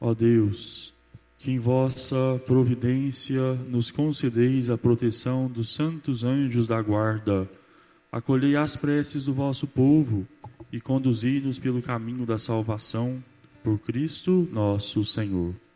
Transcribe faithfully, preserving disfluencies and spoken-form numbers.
Ó Deus, que em vossa providência nos concedeis a proteção dos santos anjos da guarda, acolhei as preces do vosso povo e conduzi-nos pelo caminho da salvação, por Cristo nosso Senhor.